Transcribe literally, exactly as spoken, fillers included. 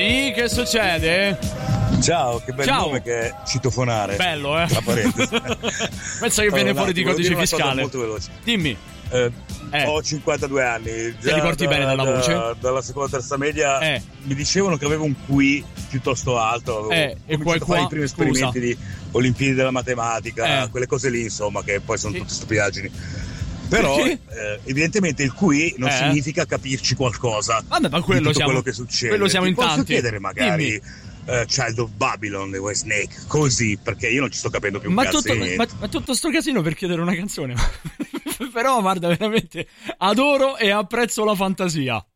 Sì, che succede? Ciao, che bel Ciao. nome che è citofonare. Bello, eh? Tra parentesi. Pensa che viene Allora, fuori di volevo codice dire una cosa fiscale. molto veloce. Dimmi. Eh, Eh. Ho cinquantadue anni. Già Te li porti da- bene dalla da- voce? Dalla seconda terza media Eh. mi dicevano che avevo un Q I piuttosto alto. Avevo Eh, e cominciato poi a fare qua, i primi scusa. esperimenti di Olimpiadi della matematica, Eh. quelle cose lì, insomma, che poi sono Sì. tutte stupidaggini. Però, Perché? eh, evidentemente il Q I non Eh. significa capirci qualcosa. Vabbè, ma quello di tutto siamo- quello che succede. quello siamo Ti in posso tanti. chiedere magari Dimmi. eh, Child of Babylon di White Snake, così, perché io non ci sto capendo più un Ma cazzo tutto, di niente. ma, ma tutto sto casino per chiedere una canzone. Però guarda, veramente adoro e apprezzo la fantasia.